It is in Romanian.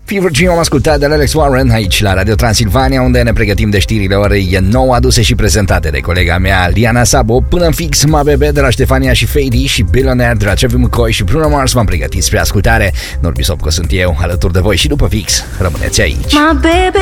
Fever Dream am ascultat de la Alex Warren aici la Radio Transilvania, unde ne pregătim de știrile orei 9 aduse și prezentate de colega mea Liana Sabo. Până în fix, Ma Bebe de la Ștefania și Fady și Billionaire de la Travis McCoy și Bruno Mars v-am pregătit spre ascultare. Norbi Sopco sunt eu, alături de voi și după fix. Rămâneți aici.